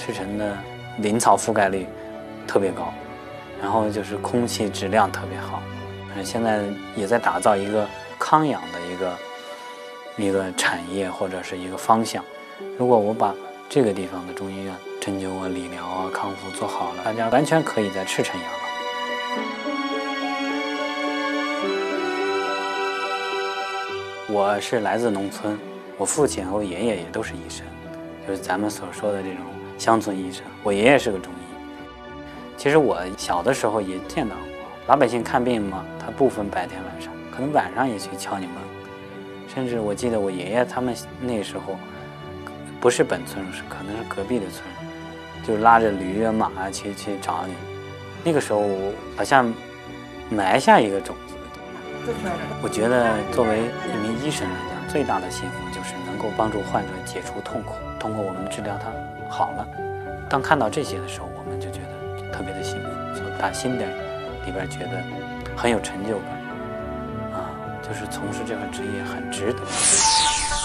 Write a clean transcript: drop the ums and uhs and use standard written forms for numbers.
赤城的林草覆盖率特别高，然后就是空气质量特别好。现在也在打造一个康养的一个产业或者是一个方向。如果我把这个地方的中医院针灸啊、理疗啊、康复做好了，大家完全可以在赤城养老。我是来自农村，我父亲和我爷爷也都是医生，就是咱们所说的这种乡村医生。我爷爷是个中医。其实我小的时候也见到过，老百姓看病嘛，他不分白天晚上，可能晚上也去敲你门。甚至我记得我爷爷他们那时候不是本村，可能是隔壁的村，就拉着驴啊马啊去找你。那个时候好像埋下一个种子。我觉得作为一名医生来讲，最大的幸福就是能够帮助患者解除痛苦，通过我们治疗他好了。当看到这些的时候，我们就觉得特别的幸福，从打心里边觉得很有成就感啊，就是从事这份职业很值得。